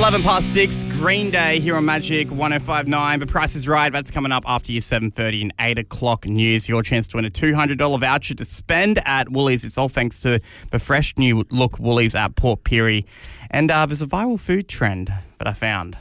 6, Green Day here on Magic 105.9. The Price is Right. That's coming up after your 7:30 and 8 o'clock news. Your chance to win a $200 voucher to spend at Woolies. It's all thanks to the fresh new look Woolies at Port Pirie. And there's a viral food trend that I found.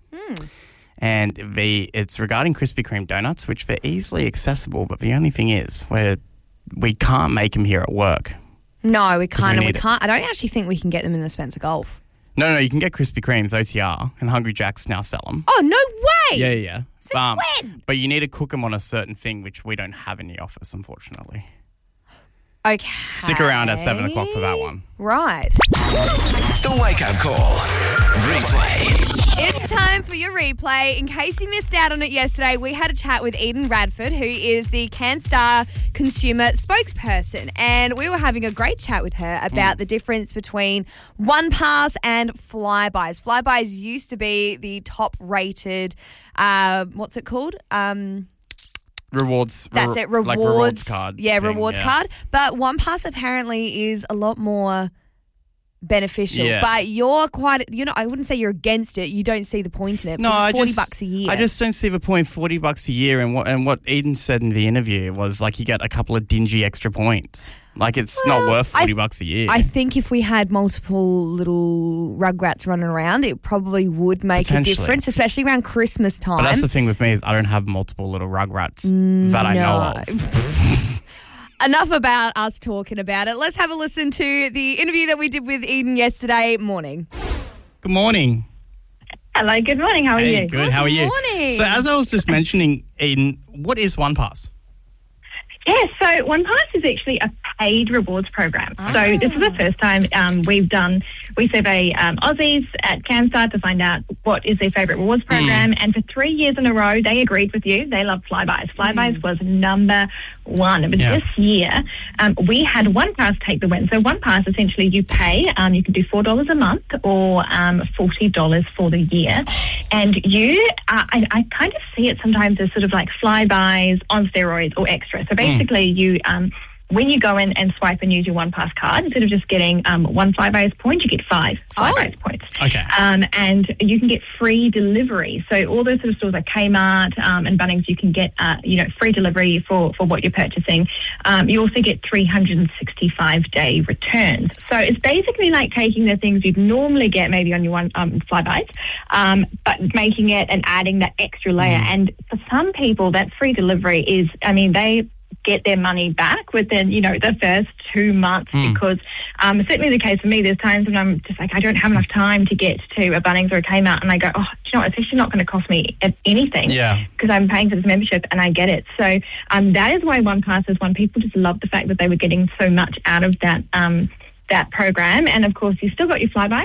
And it's regarding Krispy Kreme donuts, which they're easily accessible, but the only thing is we can't make them here at work. No, we can't. I don't actually think we can get them in the Spencer Gulf. No, you can get Krispy Kremes OTR, and Hungry Jack's now sell them. Oh, no way! Yeah. Since when? But you need to cook them on a certain thing, which we don't have in the office, unfortunately. Okay. Stick around at 7 o'clock for that one. Right. The Wake Up Call. Replay. It's time for your replay. In case you missed out on it yesterday, we had a chat with Eden Radford, who is the CanStar consumer spokesperson. And we were having a great chat with her about the difference between OnePass and Flybuys. Flybuys used to be the top-rated, what's it called? Rewards. That's it, rewards. Like rewards card. Yeah, thing, rewards card. But OnePass apparently is a lot more beneficial. Yeah. But you're quite, I wouldn't say you're against it. You don't see the point in it. No, it's $40 a year. I just don't see the point. $40 a year, and what Eden said in the interview was like you get a couple of dingy extra points. Like it's not worth $40 a year. I think if we had multiple little rugrats running around, it probably would make a difference, especially around Christmas time. But that's the thing with me is I don't have multiple little rugrats that I know of. Enough about us talking about it. Let's have a listen to the interview that we did with Eden yesterday morning. Good morning. Hello, good morning. How are you? Good. How are you? Morning. So as I was just mentioning, Eden, what is OnePass? Yeah, so OnePass is actually a paid rewards program. So this is the first time we survey Aussies at CanStar to find out what is their favourite rewards program. And for 3 years in a row, they agreed with you. They loved Flybuys. Flybuys was number one. But this year, we had OnePass take the win. So OnePass, essentially, you pay. You can do $4 a month or $40 for the year. And I kind of see it sometimes as sort of like Flybuys on steroids or extra. So basically, you when you go in and swipe and use your OnePass card, instead of just getting one Flybuys point, you get 5 Flybuys points. Okay. And you can get free delivery. So all those sort of stores like Kmart and Bunnings, you can get free delivery for what you're purchasing. You also get 365-day returns. So it's basically like taking the things you'd normally get maybe on your Flybuys, but making it and adding that extra layer. And for some people, that free delivery is, they get their money back within, the first 2 months because certainly the case for me, there's times when I'm just like, I don't have enough time to get to a Bunnings or a Kmart and I go, do you know what, it's actually not going to cost me anything because I'm paying for this membership and I get it. So that is why OnePass is one. People just love the fact that they were getting so much out of that program. And of course, you still got your Flybuys.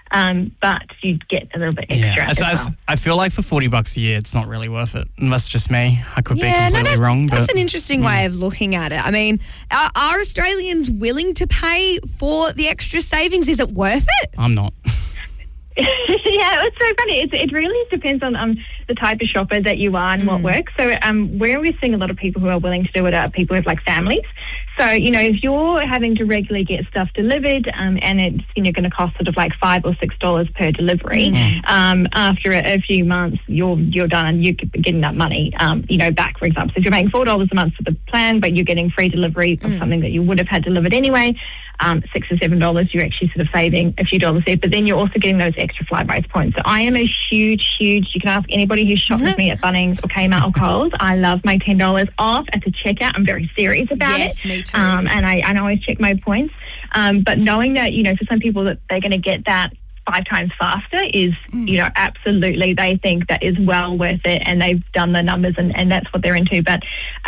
But you get a little bit extra. Yeah, so I feel like for $40 a year, it's not really worth it. And that's just me. I could be completely wrong. That's an interesting way of looking at it. I mean, are Australians willing to pay for the extra savings? Is it worth it? I'm not. Yeah, it's so funny. It really depends on the type of shopper that you are and what works. So where we're seeing a lot of people who are willing to do it are people with like families. So, if you're having to regularly get stuff delivered and it's, going to cost sort of like $5 or $6 per delivery, after a few months, you're done and you're getting that money, back, for example. So if you're paying $4 a month for the plan, but you're getting free delivery of something that you would have had delivered anyway, $6 or $7, you're actually sort of saving a few dollars there. But then you're also getting those extra Flybuys points. So I am a huge, you can ask anybody who's shopped with me at Bunnings or Kmart or Coles. I love my $10 off at the checkout. I'm very serious about it. Yes, me too. And I always check my points. But knowing that, for some people that they're going to get that 5 times faster is, absolutely, they think that is well worth it and they've done the numbers and that's what they're into. But,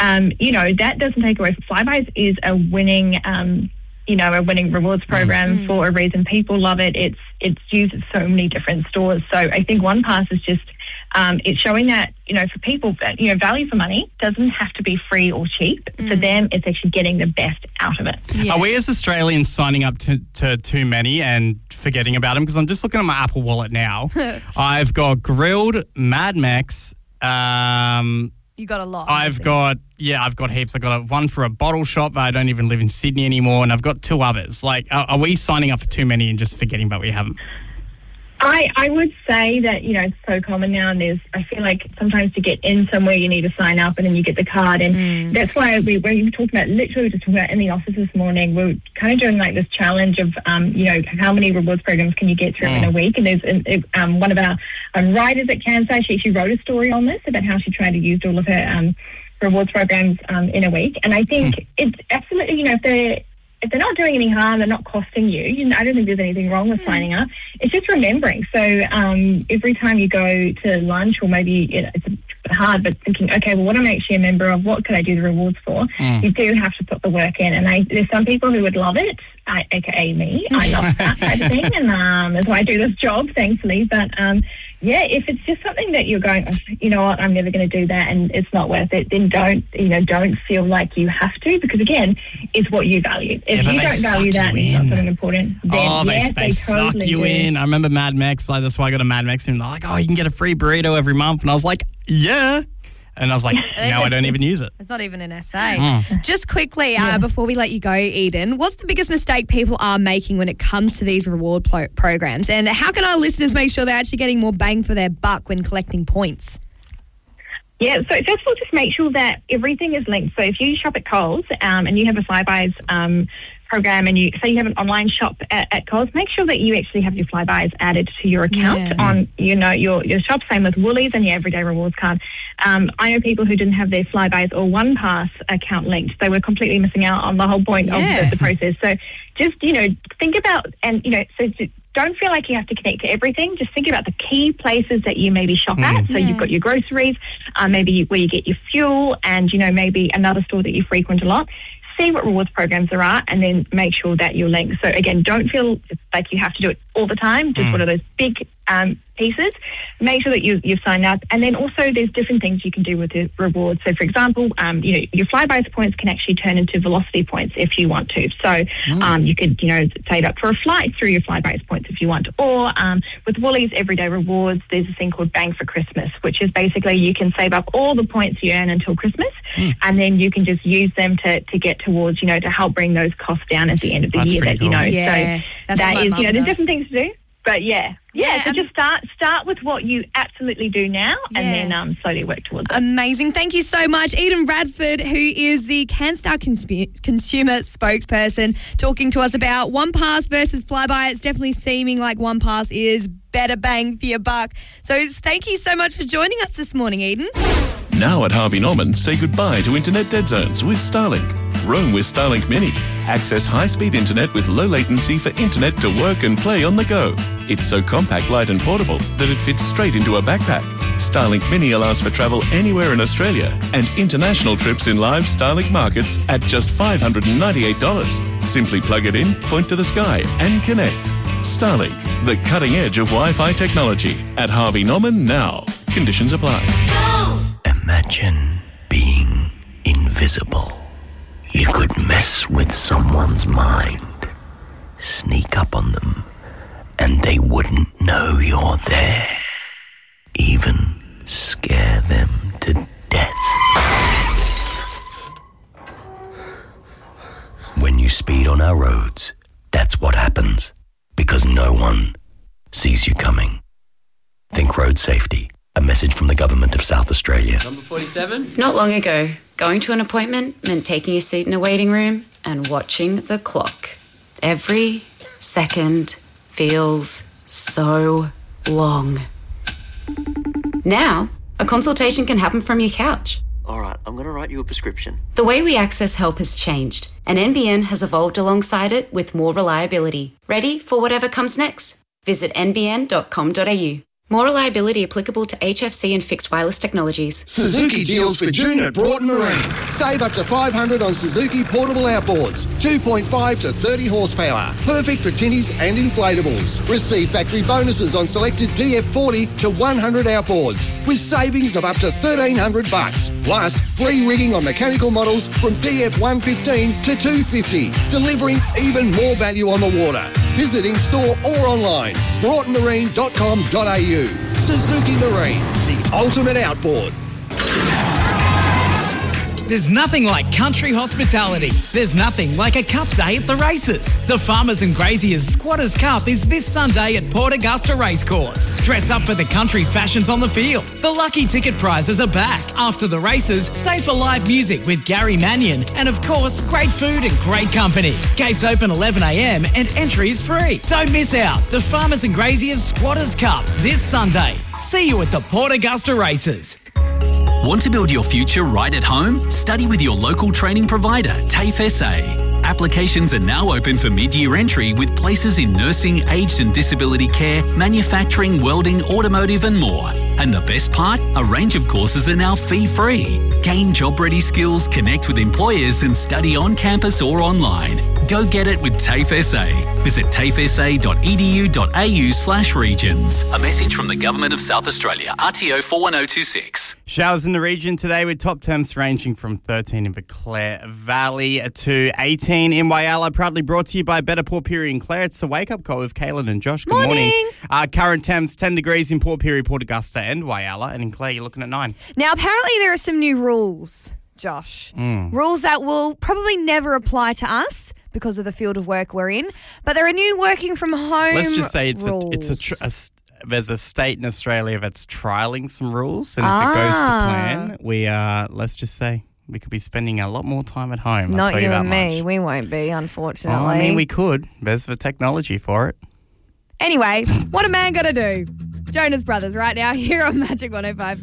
that doesn't take away from Flybuys is a winning a winning rewards program for a reason. People love it. It's used at so many different stores. So I think OnePass is just it's showing that for people value for money doesn't have to be free or cheap. For them, it's actually getting the best out of it. Are we as Australians signing up to too many and forgetting about them? Because I'm just looking at my Apple Wallet now. I've got Grilled, Mad Max. You got a lot. I've got heaps. I've got one for a bottle shop, but I don't even live in Sydney anymore, and I've got 2 others. Like, are we signing up for too many and just forgetting about we have them? I would say that, it's so common now, and I feel like sometimes to get in somewhere you need to sign up and then you get the card, and that's why we were talking about, literally just talking about in the office this morning, we're kind of doing like this challenge of, how many rewards programs can you get through in a week, and there's one of our writers at CanStar, she wrote a story on this about how she tried to use all of her rewards programs in a week, and I think it's absolutely, if they're not doing any harm, they're not costing you. I don't think there's anything wrong with signing up. It's just remembering. So every time you go to lunch, or maybe it's a bit hard, but thinking, okay, well, what am I actually a member of? What could I do the rewards for? You do have to put the work in. And there's some people who would love it, aka me. I love that type of thing. And that's why I do this job, thankfully. But if it's just something that you're going, you know what, I'm never going to do that, and it's not worth it, then don't feel like you have to, because again, it's what you value. If you don't value that, and it's not something important, then they suck totally you do. in. I remember Mad Max, that's why I got a Mad Max, and they're like, you can get a free burrito every month, and I was like, yeah. And I was like, no, I don't even use it. It's not even an essay. Just quickly, before we let you go, Eden, what's the biggest mistake people are making when it comes to these reward programs? And how can our listeners make sure they're actually getting more bang for their buck when collecting points? Yeah, so first of all, just make sure that everything is linked. So if you shop at Coles and you have a Flybuys program, and you have an online shop at Coles, make sure that you actually have your Flybuys added to your account on your shop. Same with Woolies and your Everyday Rewards card. I know people who didn't have their Flybuys or OnePass account linked. They were completely missing out on the whole point of the process. So just, think about, and, don't feel like you have to connect to everything. Just think about the key places that you maybe shop at. So you've got your groceries, maybe where you get your fuel, and, maybe another store that you frequent a lot. See what rewards programs there are, and then make sure that you're linked. So again, don't feel like you have to do it all the time. Just one of those big pieces. Make sure that you've signed up, and then also there's different things you can do with the rewards. So, for example, your Flybuys points can actually turn into velocity points if you want to. So you could save up for a flight through your Flybuys points if you want. Or with Woolies Everyday Rewards, there's a thing called Bang for Christmas, which is basically you can save up all the points you earn until Christmas, and then you can just use them to get towards to help bring those costs down at the end of the year. Cool. Yeah, so that is there's different things to do. But so just start with what you absolutely do now, and then slowly work towards it. Amazing. Thank you so much. Eden Radford, who is the CanStar consumer spokesperson, talking to us about OnePass versus Flybuy. It's definitely seeming like OnePass is better bang for your buck. So thank you so much for joining us this morning, Eden. Now at Harvey Norman, say goodbye to internet dead zones with Starlink. Roam with Starlink Mini. Access high-speed internet with low latency for internet to work and play on the go. It's so compact, light and portable that it fits straight into a backpack. Starlink Mini allows for travel anywhere in Australia and international trips in live Starlink markets at just $598. Simply plug it in, point to the sky and connect. Starlink, the cutting edge of Wi-Fi technology. At Harvey Norman now. Conditions apply. Imagine being invisible. You could mess with someone's mind, sneak up on them, and they wouldn't know you're there. Even scare them to death. When you speed on our roads, that's what happens, because no one sees you coming. Think road safety. A message from the Government of South Australia. Number 47? Not long ago, going to an appointment meant taking a seat in a waiting room and watching the clock. Every second feels so long. Now, a consultation can happen from your couch. All right, I'm going to write you a prescription. The way we access help has changed, and NBN has evolved alongside it with more reliability. Ready for whatever comes next? Visit nbn.com.au. More reliability applicable to HFC and fixed wireless technologies. Suzuki deals for June at Broughton Marine. Save up to $500 on Suzuki portable outboards, 2.5 to 30 horsepower. Perfect for tinnies and inflatables. Receive factory bonuses on selected DF40 to 100 outboards, with savings of up to $1,300. Plus, free rigging on mechanical models from DF115 to 250, delivering even more value on the water. Visit in-store or online, broughtonmarine.com.au. Suzuki Marine, the ultimate outboard. There's nothing like country hospitality. There's nothing like a cup day at the races. The Farmers and Graziers Squatters Cup is this Sunday at Port Augusta Racecourse. Dress up for the country fashions on the field. The lucky ticket prizes are back. After the races, stay for live music with Gary Mannion and, of course, great food and great company. Gates open 11 a.m. and entry is free. Don't miss out. The Farmers and Graziers Squatters Cup this Sunday. See you at the Port Augusta Races. Want to build your future right at home? Study with your local training provider, TAFE SA. Applications are now open for mid-year entry with places in nursing, aged and disability care, manufacturing, welding, automotive and more. And the best part? A range of courses are now fee-free. Gain job-ready skills, connect with employers and study on campus or online. Go get it with TAFE SA. Visit tafesa.edu.au/regions. A message from the Government of South Australia, RTO 41026. Showers in the region today with top temps ranging from 13 in Clare Valley to 18 in Whyalla. Proudly brought to you by Better Port Pirie and Clare. It's the wake-up call with Kaylin and Josh. Good morning. Current temps 10 degrees in Port Pirie, Port Augusta and Whyalla. And in Clare, you're looking at 9. Now, apparently there are some new rules, Josh. Rules that will probably never apply to us because of the field of work we're in. But there are new working from home Let's just say rules. there's a state in Australia that's trialling some rules. And if it goes to plan, let's just say we could be spending a lot more time at home. I'll Not tell you that and me. much. We won't be, unfortunately. Oh, I mean, we could. There's the technology for it. Anyway, what a man got to do? Jonas Brothers right now here on Magic 105.9.